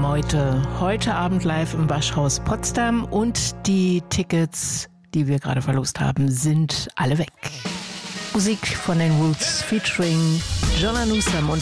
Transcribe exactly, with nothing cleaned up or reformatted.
Meute. Heute Abend live im Waschhaus Potsdam und die Tickets, die wir gerade verlost haben, sind alle weg. Musik von den Roots featuring Jonna Newsom und